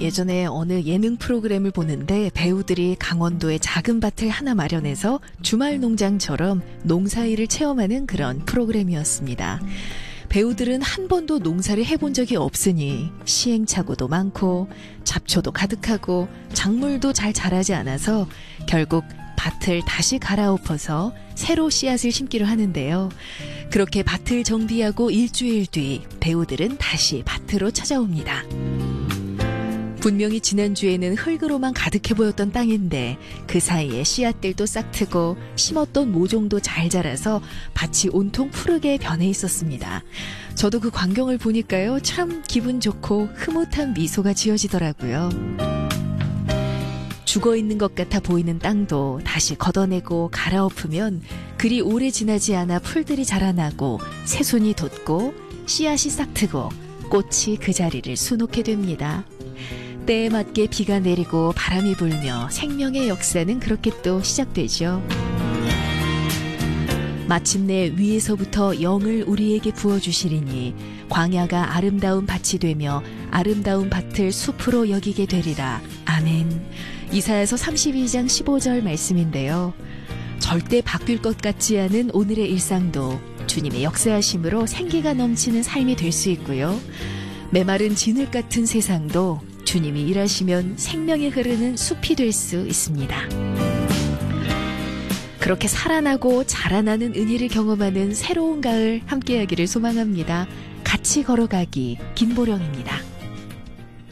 예전에 어느 예능 프로그램을 보는데 배우들이 강원도에 작은 밭을 하나 마련해서 주말 농장처럼 농사일을 체험하는 그런 프로그램이었습니다. 배우들은 한 번도 농사를 해본 적이 없으니 시행착오도 많고 잡초도 가득하고 작물도 잘 자라지 않아서 결국 밭을 다시 갈아엎어서 새로 씨앗을 심기로 하는데요. 그렇게 밭을 정비하고 일주일 뒤 배우들은 다시 밭으로 찾아옵니다. 분명히 지난주에는 흙으로만 가득해 보였던 땅인데 그 사이에 씨앗들도 싹트고 심었던 모종도 잘 자라서 밭이 온통 푸르게 변해 있었습니다. 저도 그 광경을 보니까요, 참 기분 좋고 흐뭇한 미소가 지어지더라고요. 죽어있는 것 같아 보이는 땅도 다시 걷어내고 갈아엎으면 그리 오래 지나지 않아 풀들이 자라나고 새순이 돋고 씨앗이 싹트고 꽃이 그 자리를 수놓게 됩니다. 때에 맞게 비가 내리고 바람이 불며 생명의 역사는 그렇게 또 시작되죠. 마침내 위에서부터 영을 우리에게 부어주시리니 광야가 아름다운 밭이 되며 아름다운 밭을 숲으로 여기게 되리라. 아멘. 이사야서 32장 15절 말씀인데요. 절대 바뀔 것 같지 않은 오늘의 일상도 주님의 역사하심으로 생기가 넘치는 삶이 될 수 있고요. 메마른 진흙 같은 세상도 주님이 일하시면 생명이 흐르는 숲이 될 수 있습니다. 그렇게 살아나고 자라나는 은혜를 경험하는 새로운 가을 함께하기를 소망합니다. 같이 걸어가기 김보령입니다.